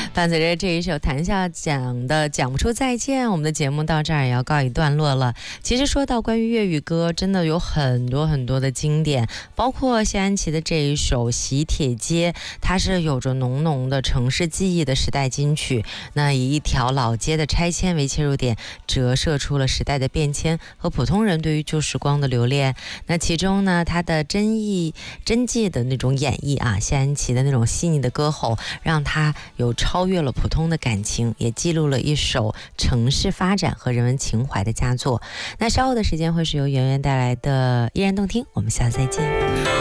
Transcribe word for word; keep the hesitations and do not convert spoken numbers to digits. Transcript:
伴随着这一首谭笑讲的讲不出再见，我们的节目到这儿也要告一段落了。其实说到关于粤语歌，真的有很多很多的经典，包括谢安琪的这一首《喜帖街》，它是有着浓浓的城市记忆的时代金曲。那以一条老街的拆迁为切入点，折射出了时代的变迁和普通人对于旧时光的留恋。那其中呢，它的真意真迹的那种演绎啊，谢安琪的那种细腻的歌喉，让他有超越了普通的感情，也记录了一首城市发展和人文情怀的佳作。那稍后的时间会是由圆圆带来的依然动听，我们下次再见。